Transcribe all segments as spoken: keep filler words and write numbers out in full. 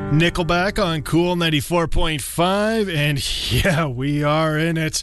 Nickelback on Cool ninety-four point five, and yeah, we are in it.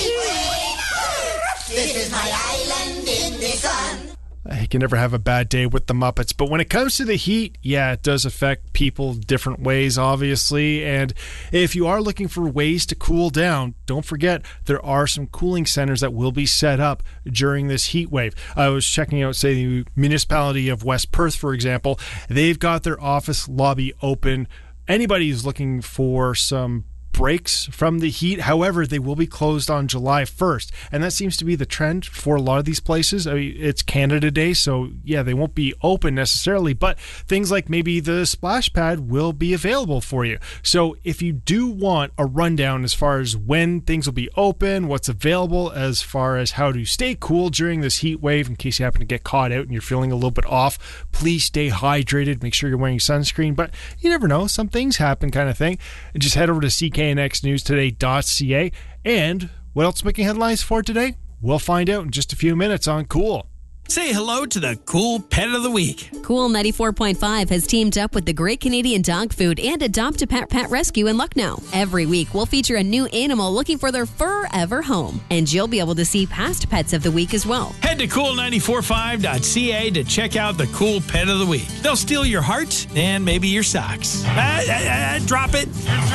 This is my island in the sun. I can never have a bad day with the Muppets, but when it comes to the heat, yeah, it does affect people different ways, obviously, and if you are looking for ways to cool down, don't forget there are some cooling centers that will be set up during this heat wave. I was checking out, say, the municipality of West Perth, for example. They've got their office lobby open. Anybody who's looking for some breaks from the heat. However, they will be closed on July first, and that seems to be the trend for a lot of these places. I mean, it's Canada Day, so yeah, they won't be open necessarily, but things like maybe the splash pad will be available for you. So if you do want a rundown as far as when things will be open, what's available as far as how to stay cool during this heat wave, in case you happen to get caught out and you're feeling a little bit off, please stay hydrated. Make sure you're wearing sunscreen, but you never know, some things happen kind of thing. Just head over to C K N X news today dot C A. And what else making headlines for today? We'll find out in just a few minutes on Cool. Say hello to the Cool Pet of the Week. Cool ninety-four point five has teamed up with the Great Canadian Dog Food and Adopt a Pet Pet Rescue in Lucknow. Every week, we'll feature a new animal looking for their forever home. And you'll be able to see past pets of the week as well. Head to cool ninety-four point five dot C A to check out the Cool Pet of the Week. They'll steal your heart and maybe your socks. Ah, ah, ah, drop it.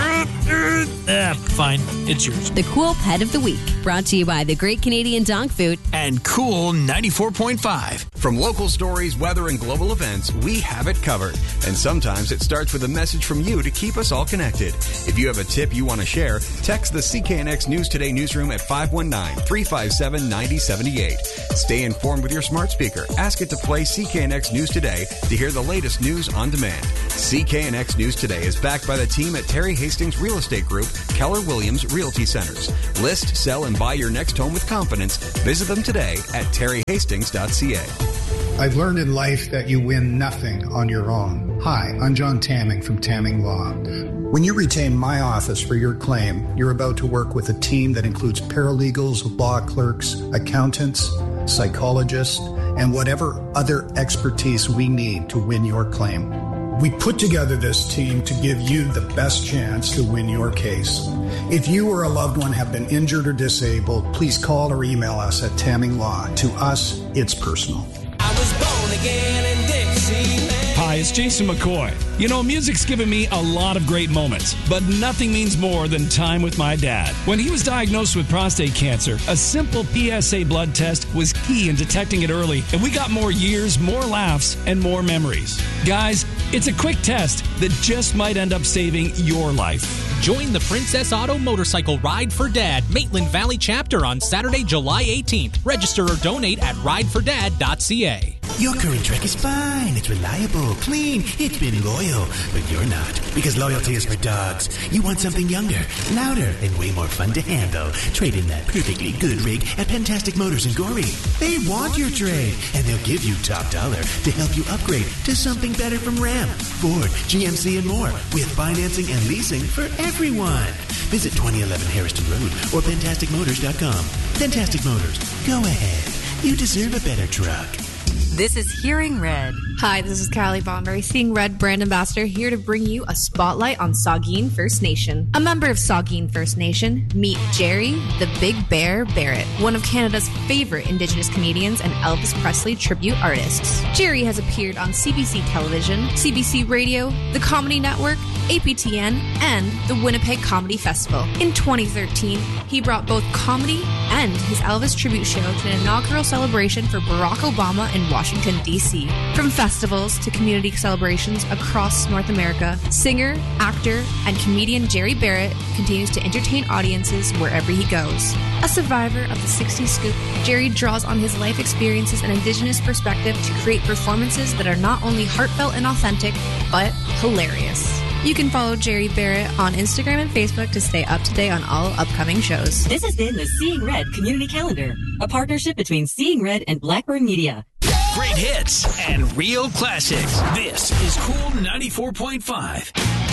Ah, fine, it's yours. The Cool Pet of the Week, brought to you by the Great Canadian Dog Food and Cool ninety-four point five. From local stories, weather, and global events, we have it covered. And sometimes it starts with a message from you to keep us all connected. If you have a tip you want to share, text the C K N X News Today newsroom at five one nine, three five seven, nine zero seven eight. Stay informed with your smart speaker. Ask it to play C K N X News Today to hear the latest news on demand. C K N X News Today is backed by the team at Terry Hastings Real Estate Group, Keller Williams Realty Centers. List, sell, and buy your next home with confidence. Visit them today at terry hastings dot c a. I've learned in life that you win nothing on your own. Hi, I'm John Tamming from Tamming Law. When you retain my office for your claim, you're about to work with a team that includes paralegals, law clerks, accountants, psychologists, and whatever other expertise we need to win your claim. We put together this team to give you the best chance to win your case. If you or a loved one have been injured or disabled, please call or email us at Tamming Law. To us, it's personal. I was born again in Dixieland. Hi, it's Jason McCoy. You know, music's given me a lot of great moments, but nothing means more than time with my dad. When he was diagnosed with prostate cancer, a simple P S A blood test was key in detecting it early, and we got more years, more laughs, and more memories. Guys, it's a quick test that just might end up saving your life. Join the Princess Auto Motorcycle Ride for Dad Maitland Valley chapter on Saturday, July eighteenth. Register or donate at ride for dad dot c a. Your current truck is fine. It's reliable, clean, it's been loyal. But you're not, because loyalty is for dogs. You want something younger, louder, and way more fun to handle. Trade in that perfectly good rig at Pentastic Motors in Gorey. They want your trade, and they'll give you top dollar to help you upgrade to something better from Ram, Ford, G M C, and more, with financing and leasing for everyone. Visit twenty eleven Harrison Road or pentastic motors dot com. Pentastic Motors, go ahead. You deserve a better truck. This is Hearing Red. Hi, this is Callie Bomberry, Seeing Red brand ambassador, here to bring you a spotlight on Saugeen First Nation. A member of Saugeen First Nation, meet Jerry the Big Bear Barrett, one of Canada's favorite Indigenous comedians and Elvis Presley tribute artists. Jerry has appeared on C B C Television, C B C Radio, the Comedy Network, A P T N, and the Winnipeg Comedy Festival. In twenty thirteen, he brought both comedy and his Elvis tribute show to an inaugural celebration for Barack Obama in Washington, D C. From festivals to community celebrations across North America, singer, actor, and comedian Jerry Barrett continues to entertain audiences wherever he goes. A survivor of the sixties scoop, Jerry draws on his life experiences and Indigenous perspective to create performances that are not only heartfelt and authentic, but hilarious. You can follow Jerry Barrett on Instagram and Facebook to stay up to date on all upcoming shows. This has been the Seeing Red Community Calendar, a partnership between Seeing Red and Blackburn Media. Great hits and real classics. This is Cool ninety-four point five.